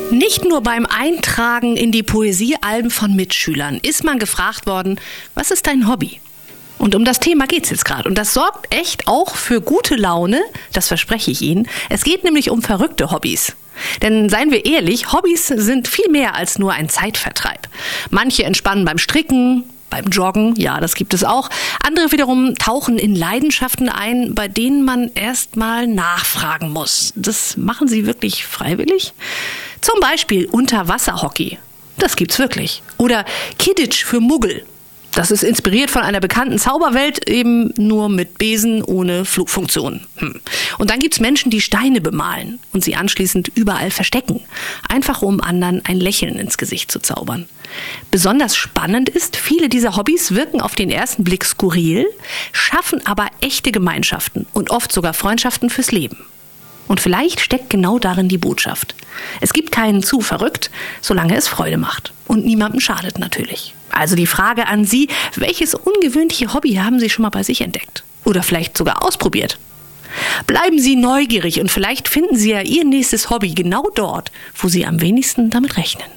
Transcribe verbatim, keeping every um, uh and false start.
Nicht nur beim Eintragen in die Poesiealben von Mitschülern ist man gefragt worden, was ist dein Hobby? Und um das Thema geht's jetzt gerade. Und das sorgt echt auch für gute Laune, das verspreche ich Ihnen. Es geht nämlich um verrückte Hobbys. Denn seien wir ehrlich, Hobbys sind viel mehr als nur ein Zeitvertreib. Manche entspannen beim Stricken, beim Joggen, ja, das gibt es auch. Andere wiederum tauchen in Leidenschaften ein, bei denen man erst mal nachfragen muss. Das machen sie wirklich freiwillig? Zum Beispiel Unterwasserhockey. Das gibt's wirklich. Oder Kidditch für Muggel. Das ist inspiriert von einer bekannten Zauberwelt, eben nur mit Besen ohne Flugfunktion. Hm. Und dann gibt's Menschen, die Steine bemalen und sie anschließend überall verstecken. Einfach um anderen ein Lächeln ins Gesicht zu zaubern. Besonders spannend ist, viele dieser Hobbys wirken auf den ersten Blick skurril, schaffen aber echte Gemeinschaften und oft sogar Freundschaften fürs Leben. Und vielleicht steckt genau darin die Botschaft. Es gibt keinen zu verrückt, solange es Freude macht. Und niemandem schadet natürlich. Also die Frage an Sie, welches ungewöhnliche Hobby haben Sie schon mal bei sich entdeckt? Oder vielleicht sogar ausprobiert? Bleiben Sie neugierig und vielleicht finden Sie ja Ihr nächstes Hobby genau dort, wo Sie am wenigsten damit rechnen.